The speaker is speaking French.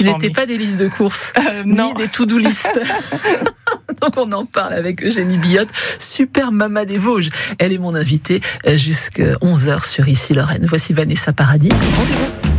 Qui n'étaient pas des listes de courses, ni des to-do list. Donc on en parle avec Eugénie Billotte, super maman des Vosges. Elle est mon invitée jusqu'à 11h sur Ici Lorraine. Voici Vanessa Paradis. Rendez-vous.